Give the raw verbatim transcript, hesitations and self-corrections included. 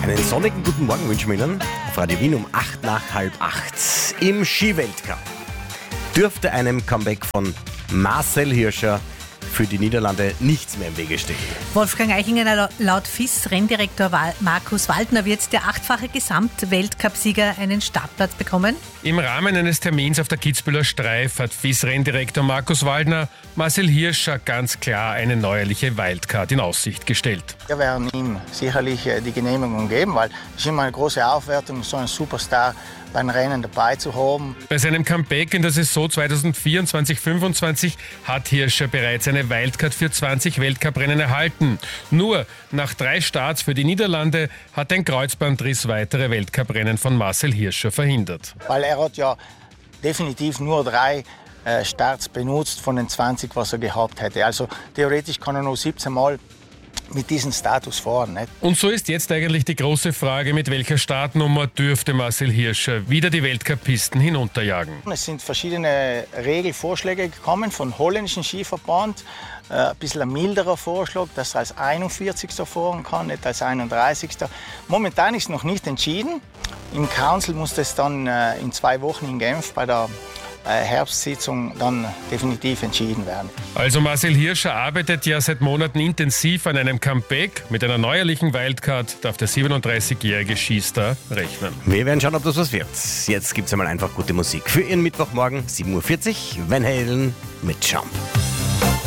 Einen sonnigen guten Morgen wünschen wir Ihnen auf Radio Wien um acht nach halb acht. Im Skiweltcup dürfte einem Comeback von Marcel Hirscher für die Niederlande nichts mehr im Wege stehen. Wolfgang Eichinger, laut F I S-Renndirektor Markus Waldner wird der achtfache Gesamtweltcupsieger einen Startplatz bekommen. Im Rahmen eines Termins auf der Kitzbüheler Streif hat F I S-Renndirektor Markus Waldner Marcel Hirscher ganz klar eine neuerliche Wildcard in Aussicht gestellt. Wir werden ihm sicherlich die Genehmigung geben, weil es ist immer eine große Aufwertung, so einen Superstar beim Rennen dabei zu haben. Bei seinem Comeback in der Saison zweitausendvierundzwanzig fünfundzwanzig hat Hirscher bereits eine Wildcard für zwanzig Weltcuprennen erhalten. Nur nach drei Starts für die Niederlande hat ein Kreuzbandriss weitere Weltcuprennen von Marcel Hirscher verhindert. Weil er hat ja definitiv nur drei äh, Starts benutzt von den zwanzig, was er gehabt hätte. Also theoretisch kann er nur siebzehn Mal mit diesem Status fahren. Nicht? Und so ist jetzt eigentlich die große Frage, mit welcher Startnummer dürfte Marcel Hirscher wieder die Weltcup-Pisten hinunterjagen. Es sind verschiedene Regelvorschläge gekommen vom holländischen Skiverband. Äh, ein bisschen ein milderer Vorschlag, dass er als einundvierzigster fahren kann, nicht als einunddreißigster Momentan ist noch nicht entschieden. Im Council muss das dann äh, in zwei Wochen in Genf bei der Herbstsitzung dann definitiv entschieden werden. Also Marcel Hirscher arbeitet ja seit Monaten intensiv an einem Comeback. Mit einer neuerlichen Wildcard darf der siebenunddreißigjährige Skistar rechnen. Wir werden schauen, ob das was wird. Jetzt gibt es einmal einfach gute Musik. Für Ihren Mittwochmorgen, sieben Uhr vierzig, Van Halen mit Jump.